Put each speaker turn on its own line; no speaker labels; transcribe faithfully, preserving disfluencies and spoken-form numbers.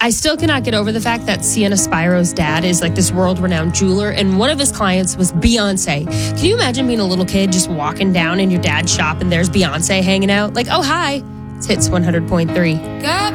I still cannot get over the fact that Sienna Spiro's dad is like this world-renowned jeweler, and one of his clients was Beyonce. Can you imagine being a little kid just walking down in your dad's shop and there's Beyonce hanging out? Like, oh, hi. It's Hits one hundred point three.
Got